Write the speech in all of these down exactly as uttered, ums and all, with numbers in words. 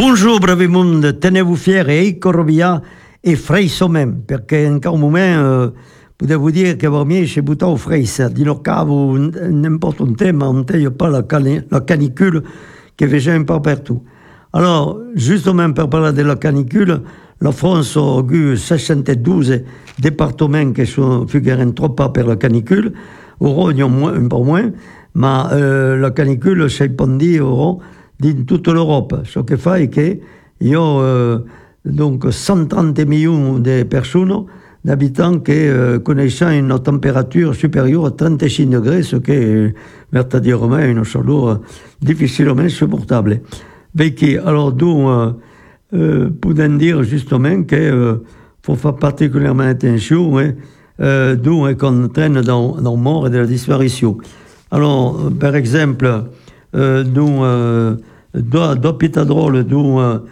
Bonjour bravi mondo, tenevo fieri e corvia e freiso même, perché in un moment eh, potevo dire che per me c'è buttato freisa, di lo cavo n'importe un tema, on ne pas la, cani la canicule che faisait un peu partout. Alors, justement per parlare della canicule, la France a eu soixante-douze départements qui sont figurent trop pas per la canicule, ora il y a un peu moins, ma euh, la canicule s'est répandue ora in tutta l'Europe. Ce che fa è che io eh, donc cent trente millions di persone, d'habitants qui euh, connaissent une température supérieure à trentacinque degrés, ce qui est verdaderement une chaleur difficilement supportable. Perché, alors, donc, euh, euh, pouvons dire justement qu'il euh, faut faire particulièrement attention, hein, euh, donc, qu'on traîne dans, dans la mort et de la disparition. Alors, par exemple, euh, donc, euh, deux, deux pitadroles donc,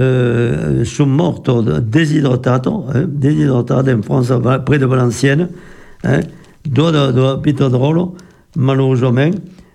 euh, sont morts déshydratés, hein, déshydratés en France, près de Valenciennes, hein, deux, deux pitadroles, malheureusement,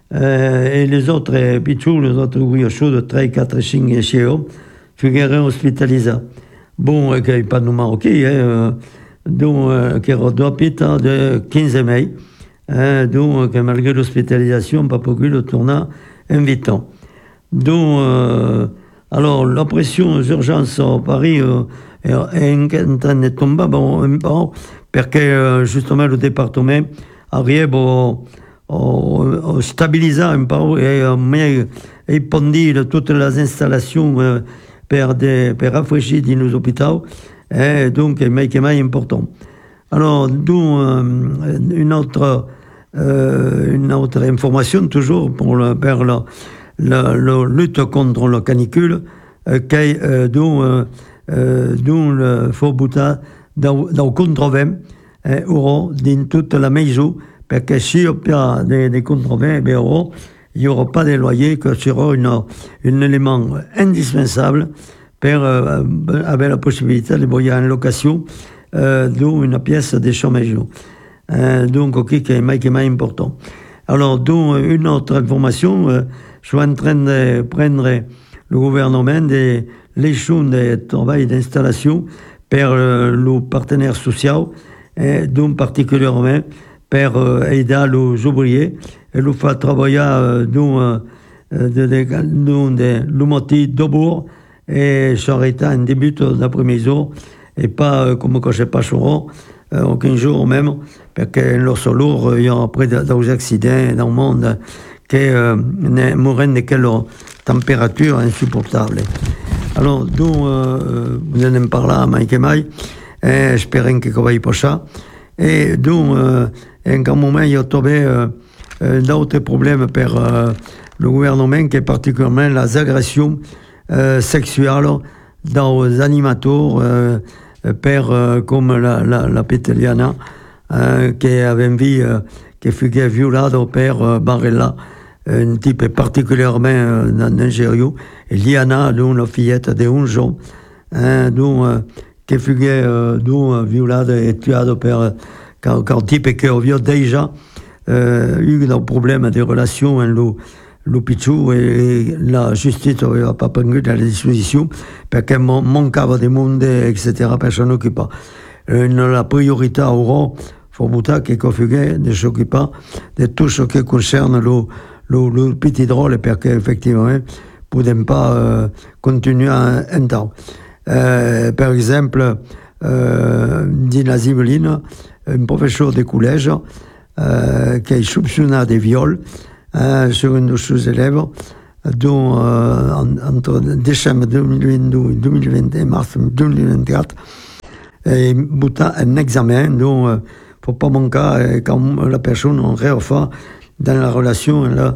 euh, et les autres pitchous, les autres guillochous de trois, quatre, cinq chiens, figurent hospitalisés. Bon, et qu'il n'y a pas de Marocains, hein, donc, euh, qui ont deux pitas de quinze mai, hein, donc, malgré l'hospitalisation, pas pu le tourner invitant. Donc, euh, alors, la pression aux urgences à Paris euh, est en train de tomber bon, un peu, parce que euh, justement le département arrive à, à, à stabiliser un peu et à répondre toutes les installations euh, pour, des, pour rafraîchir dans nos hôpitaux, et donc c'est important. Alors, donc, euh, une, autre, euh, une autre information, toujours pour le, pour la, La, la lutte contre la canicule, euh, qui euh, dont, euh, euh, dont le faut butter dans le contre-vent euh, dans toute la maison, parce que s'il y a des, des contre-vents, il n'y aura pas de loyer, que ce sera une, un élément indispensable pour euh, avoir la possibilité de voyager en location euh, dans une pièce de chômage. Euh, donc, okay, qui est qui est important. Alors, donc, une autre information, euh, je suis en train de prendre le gouvernement des l'échelon de travail d'installation par euh, le partenaire social, et donc particulièrement pour euh, aider les ouvriers et le faire travailler euh, dans, euh, de, de, dans de, le motif d'abord et s'arrêter en début d'après-midi et pas euh, comme quand je pas chaud, euh, aucun jour même, parce que leur solo, il y a après des accidents dans le monde qui euh, mourent de quelle température insupportable. Alors, donc, euh, vous en parlez à Mike et Mike, et j'espère que ça va y passer. Et donc, euh, en un moment, il y a trouvé euh, d'autres problèmes pour euh, le gouvernement, qui est particulièrement les agressions euh, sexuelles dans les animateurs, euh, per, euh, comme la, la, la Peteliana, euh, qui avait vu, euh, qui fut violée par euh, Barella, un type particulièrement euh, dangereux, et Liana, dont la fillette de onze ans, hein, dont, euh, qui fut euh, dont, violée et tuée par quand, quand type qui avait déjà euh, eu des problèmes de relations avec le, le Pichou, et, et la justice n'avait pas pris dans les dispositions parce qu'il manquait de monde, et cetera. Personne n'occupait. Euh, la priorité aura, faut bouter qu'il configure de s'occuper de tout ce qui concerne le, le, le petit drôle, parce qu'effectivement, ne pouvons pas euh, continuer un, un temps. Euh, par exemple, euh, Dina Zibeline, un professeur de collège, euh, qui est soupçonné de viol euh, sur une de ses élèves, dont euh, entre décembre deux mille vingt-deux et deux mille vingt et mars deux mille vingt-quatre, et bouta un examen dont il euh, ne faut pas manquer quand la personne en refait dans la relation un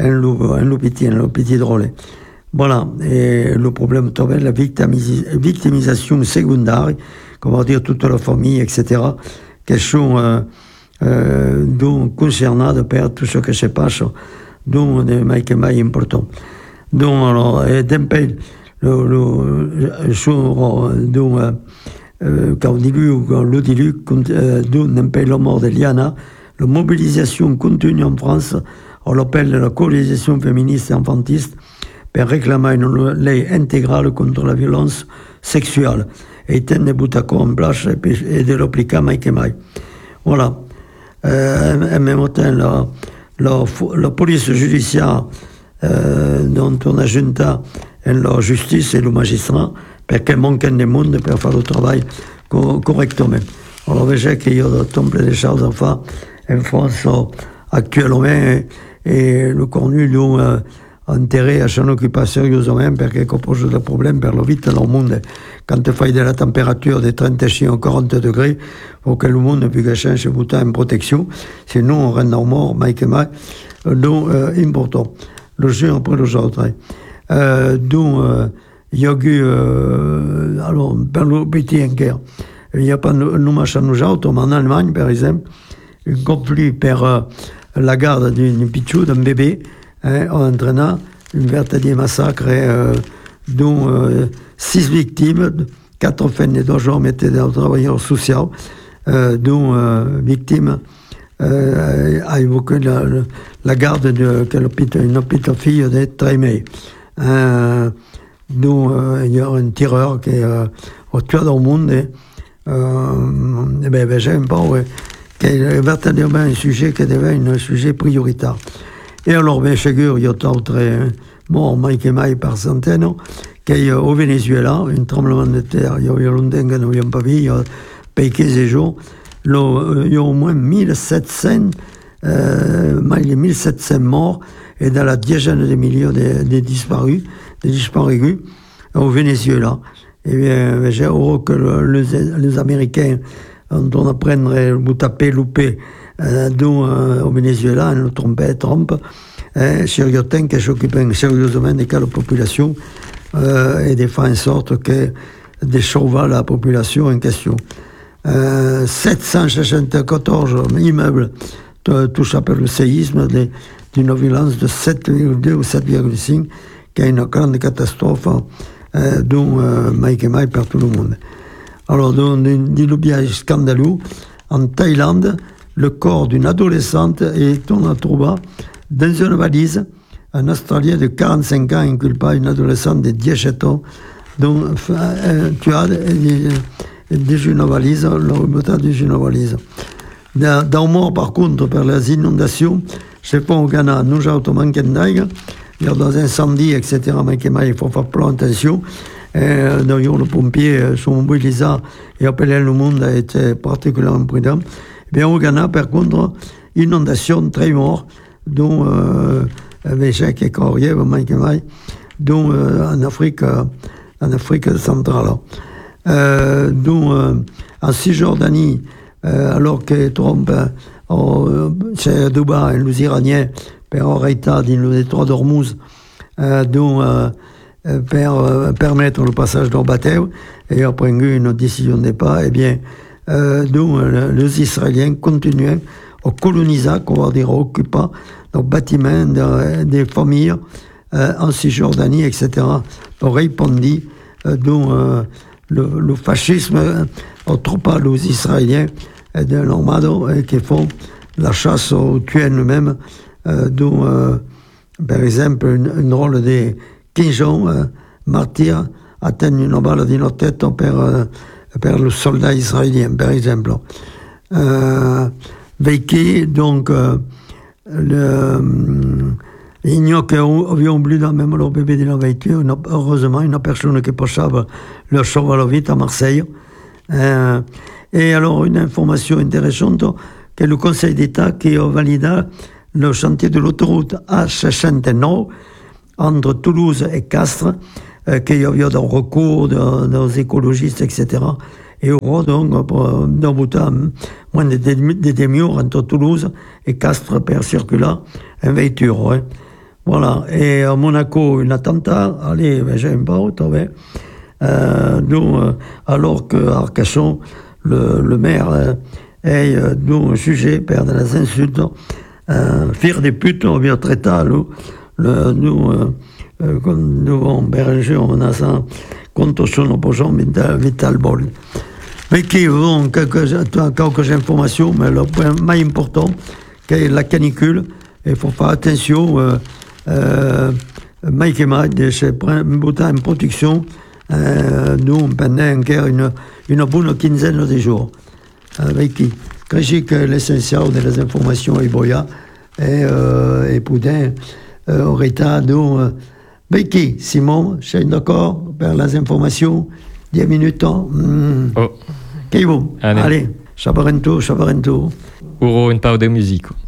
le petit, un petit drôle. Voilà, et le problème c'est la victimis victimisation secondaire, comment dire, toute la famille, et cetera, qui sont euh, euh, donc concernées par tout ce qui se passe, donc de Mike May important. Donc, alors, et d'un pays, le, le, sur, donc, euh, quand on dit, quand le dit, euh, d'un pays, la mort de Liana, la mobilisation continue en France, on l'appelle la coalisation féministe et enfantiste, per réclamer une lei intégrale contre la violence sexuelle et tenir Butacco en place et de l'appliquer mai que mai. Voilà. Euh, en même temps, la, la, la police judiciaire euh, dont on a junta en la justice et le magistrat perché manquen de monde per faire le travail co correctement. Alors, veig que hi ha tot ple de choses à faire en France actuellement et, et le cornu d'un euh, intérêt à s'en occuper sérieusement perché pose des problèmes per la vita del mondo. Quand tu fais de la température de trente-six à quarante degrés, il faut que le monde puisse changer en protection, sinon on rend mort, mais que mai, donc euh, important. Le jeu après les autres. Euh, donc, euh, il y a eu, euh, alors, per le petit enquête, il n'y a pas només a nous autres, mais en Allemagne, par exemple, un conflit per euh, la garde d'un pitchou, d'un bébé, hein, a entraîné un véritable massacre euh, dont euh, six victimes, quatre femmes et deux hommes étaient des travailleurs sociaux, euh, dont euh, victime euh, a évoqué la, la garde de une petite fille de Trémé. Euh, dont euh, il y a un tireur qui euh, a tué dans le monde. Et, euh, et ben, ben, j'aime pas, ouais, qui est véritablement un sujet qui devient un sujet prioritaire. Et alors, bien sûr, il y a d'autres euh, morts, Mike et Mike par centaines, qui est au Venezuela, un tremblement de terre, il y a eu longtemps que nous n'avions pas vu, il y a quelques jours, il y a au moins mille sept cents, euh, mille sept cents morts, et dans la dizaine de milliers de, de disparus, de disparus au Venezuela. Eh bien, j'ai heureux que le, les, les Américains, dont on apprendrait le tapé, loupé, euh, dont euh, au Venezuela, on le trompait, trompe, hein, sérieusement, qui s'occupent sérieusement de la population euh, et de faire en sorte que de sauver la population en question. Euh, sept cent soixante-quatorze immeubles touchés par le séisme d'une violence de sept virgule deux ou sept virgule cinq, qui est une grande catastrophe euh, dont euh, Mike et Mike par tout le monde. Alors, dans des lobiages scandaleux, en Thaïlande, le corps d'une adolescente est on a trouvé dans une valise un Australien de quarante-cinq ans inculpa une adolescente de dix-sept ans dont euh, tu as déjà une valise, le remontage d'une valise. Dans, dans le mort, par contre, par les inondations, c'est pas au Ghana, nous avons manqué d'ail, il y a des incendies, et cetera, mais il faut faire plein attention. Euh, D'ailleurs, les pompiers sont mobilisés et appelés le monde a été particulièrement prudent. Et bien, au Ghana, par contre, inondation très mort, dont euh, l'échec et Corrière, dont euh, en Afrique, en Afrique centrale. Euh, dont euh, en Cisjordanie, euh, alors que Trump, euh, c'est Dubaï, les Iraniens, per arrêter dans le détroit d'Ormuz, euh, dont euh, pour euh, permettre le passage d'un bateau et après une décision de départ, eh bien, euh, dont euh, les Israéliens continuent à coloniser, qu'on va dire, à occuper nos bâtiments de, des familles euh, en Cisjordanie, et cetera, pour répondre euh, dont euh, le, le fascisme aux troupes les Israéliens euh, de l'Armado euh, qui font la chasse aux tués eux-mêmes, euh, dont, euh, par exemple, un rôle des quinze euh, martyrs atteignent une balle dans la tête per, euh, per le soldat israélien, par exemple. Euh, Vécu, donc, euh, le, il n'y a qu'avions oublié même le bébé de la voiture, une, heureusement, une personne qui passait le sauver la vie à Marseille. Euh, et alors, une information intéressante, que le Conseil d'État qui a validé le chantier de l'autoroute A soixante-neuf entre Toulouse et Castres, euh, qu'il y avait des recours des écologistes, et cetera. Et heureux, donc, pour moins de deux demi-heures entre Toulouse et Castres pour circuler en voiture. Hein. Voilà. Et à Monaco, un attentat, allez, ben, j'aime pas, euh, donc, euh, alors qu'à Arcachon, le, le maire euh, est euh, donc sujet par des insultes, euh, faire des putes, on vient traiter, nous, le, nous, euh, euh, nous devons berger, on a ça, contre son opposant Vital, Vital Bol. Mais qui ont quelques, quelques informations, mais le point plus important, c'est la canicule. Il faut faire attention, euh, euh, Mike et Mike, c'est en production, euh, nous, pendant encore une, une bonne quinzaine de jours. Avec qui Crèche que l'essentiel des informations est boya, et, euh, et Poudin, euh, aurait été, donc, euh, avec qui Simon, je suis d'accord, pour les informations, dix minutes, mm. Oh. Che bon, allez, Chabarento, Chabarento. Uro un pau de musique.